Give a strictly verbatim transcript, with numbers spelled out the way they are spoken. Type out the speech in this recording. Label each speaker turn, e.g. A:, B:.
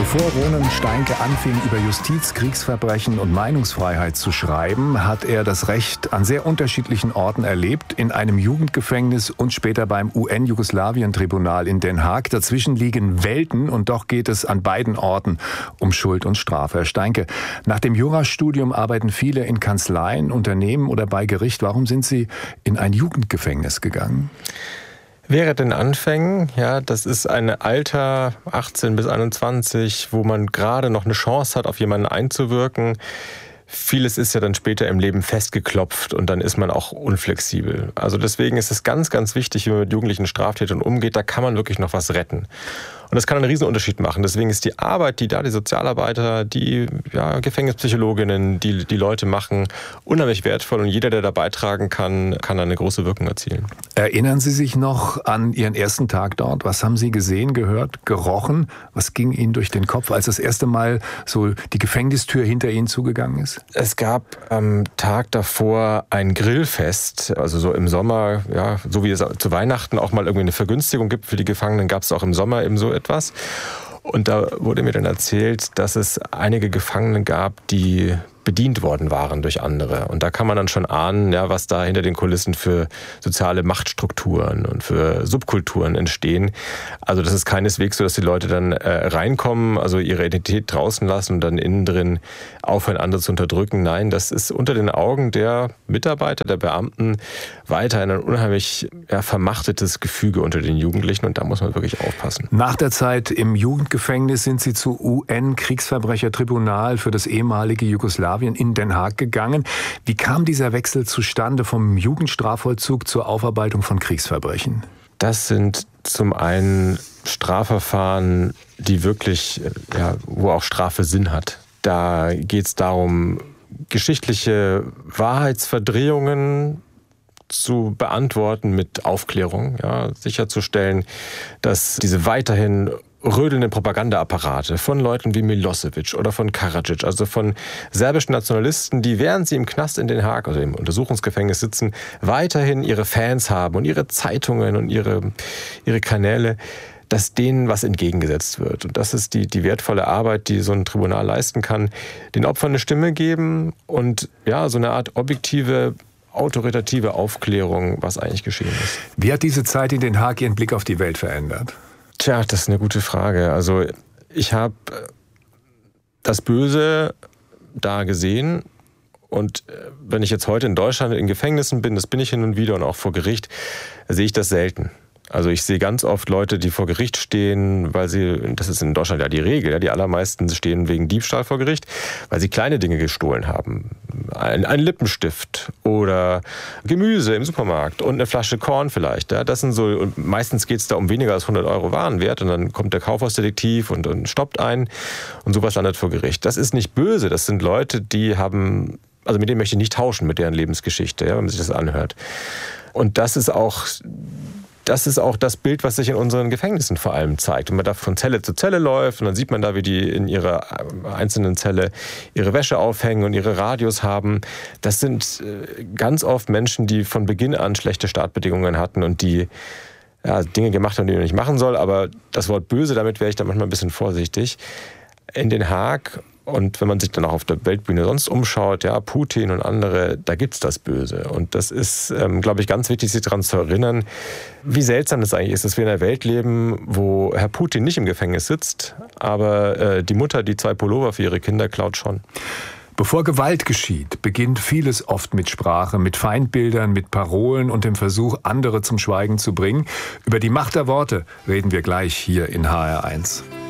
A: Bevor Ronen Steinke anfing, über Justiz, Kriegsverbrechen und Meinungsfreiheit zu schreiben, hat er das Recht an sehr unterschiedlichen Orten erlebt, in einem Jugendgefängnis und später beim U N-Jugoslawien-Tribunal in Den Haag. Dazwischen liegen Welten und doch geht es an beiden Orten um Schuld und Strafe. Herr Steinke, nach dem Jurastudium arbeiten viele in Kanzleien, Unternehmen oder bei Gericht. Warum sind Sie in ein Jugendgefängnis gegangen?
B: Während den Anfängen, ja, das ist ein Alter achtzehn bis einundzwanzig, wo man gerade noch eine Chance hat, auf jemanden einzuwirken. Vieles ist ja dann später im Leben festgeklopft und dann ist man auch unflexibel. Also deswegen ist es ganz, ganz wichtig, wie man mit jugendlichen Straftätern umgeht, da kann man wirklich noch was retten. Und das kann einen riesen Unterschied machen. Deswegen ist die Arbeit, die da die Sozialarbeiter, die ja, Gefängnispsychologinnen, die die Leute machen, unheimlich wertvoll. Und jeder, der da beitragen kann, kann eine große Wirkung erzielen.
A: Erinnern Sie sich noch an Ihren ersten Tag dort? Was haben Sie gesehen, gehört, gerochen? Was ging Ihnen durch den Kopf, als das erste Mal so die Gefängnistür hinter Ihnen zugegangen ist?
B: Es gab am Tag davor ein Grillfest. Also so im Sommer, ja, so wie es zu Weihnachten auch mal irgendwie eine Vergünstigung gibt für die Gefangenen, gab es auch im Sommer eben so etwas. Und da wurde mir dann erzählt, dass es einige Gefangene gab, die bedient worden waren durch andere. Und da kann man dann schon ahnen, ja, was da hinter den Kulissen für soziale Machtstrukturen und für Subkulturen entstehen. Also das ist keineswegs so, dass die Leute dann äh, reinkommen, also ihre Identität draußen lassen und dann innen drin aufhören, andere zu unterdrücken. Nein, das ist unter den Augen der Mitarbeiter, der Beamten weiterhin ein unheimlich ja, vermachtetes Gefüge unter den Jugendlichen und da muss man wirklich aufpassen.
A: Nach der Zeit im Jugendgefängnis sind Sie zu U N-Kriegsverbrechertribunal für das ehemalige Jugoslawien in Den Haag gegangen. Wie kam dieser Wechsel zustande vom Jugendstrafvollzug zur Aufarbeitung von Kriegsverbrechen?
B: Das sind zum einen Strafverfahren, die wirklich, ja, wo auch Strafe Sinn hat. Da geht es darum, geschichtliche Wahrheitsverdrehungen zu beantworten mit Aufklärung, ja, sicherzustellen, dass diese weiterhin rödelnden Propagandaapparate von Leuten wie Milosevic oder von Karadzic, also von serbischen Nationalisten, die während sie im Knast in Den Haag, also im Untersuchungsgefängnis sitzen, weiterhin ihre Fans haben und ihre Zeitungen und ihre, ihre Kanäle, dass denen was entgegengesetzt wird. Und das ist die, die wertvolle Arbeit, die so ein Tribunal leisten kann, den Opfern eine Stimme geben und ja, so eine Art objektive, autoritative Aufklärung, was eigentlich geschehen ist.
A: Wie hat diese Zeit in Den Haag Ihren Blick auf die Welt verändert?
B: Tja, das ist eine gute Frage. Also ich habe das Böse da gesehen und wenn ich jetzt heute in Deutschland in Gefängnissen bin, das bin ich hin und wieder und auch vor Gericht, sehe ich das selten. Also ich sehe ganz oft Leute, die vor Gericht stehen, weil sie, das ist in Deutschland ja die Regel, ja, die allermeisten stehen wegen Diebstahl vor Gericht, weil sie kleine Dinge gestohlen haben. Ein, ein Lippenstift oder Gemüse im Supermarkt und eine Flasche Korn vielleicht. Ja. Das sind so, und meistens geht es da um weniger als hundert Euro Warenwert und dann kommt der Kaufhausdetektiv und, und stoppt ein und sowas landet vor Gericht. Das ist nicht böse, das sind Leute, die haben, also mit denen möchte ich nicht tauschen, mit deren Lebensgeschichte, ja, wenn man sich das anhört. Und das ist auch Das ist auch das Bild, was sich in unseren Gefängnissen vor allem zeigt. Wenn man da von Zelle zu Zelle läuft und dann sieht man da, wie die in ihrer einzelnen Zelle ihre Wäsche aufhängen und ihre Radios haben. Das sind ganz oft Menschen, die von Beginn an schlechte Startbedingungen hatten und die ja, Dinge gemacht haben, die man nicht machen soll. Aber das Wort böse, damit wäre ich dann manchmal ein bisschen vorsichtig. In Den Haag und wenn man sich dann auch auf der Weltbühne sonst umschaut, ja, Putin und andere, da gibt's das Böse. Und das ist, ähm, glaube ich, ganz wichtig, sich daran zu erinnern, wie seltsam das eigentlich ist, dass wir in einer Welt leben, wo Herr Putin nicht im Gefängnis sitzt, aber äh, die Mutter, die zwei Pullover für ihre Kinder klaut, schon.
A: Bevor Gewalt geschieht, beginnt vieles oft mit Sprache, mit Feindbildern, mit Parolen und dem Versuch, andere zum Schweigen zu bringen. Über die Macht der Worte reden wir gleich hier in H R eins.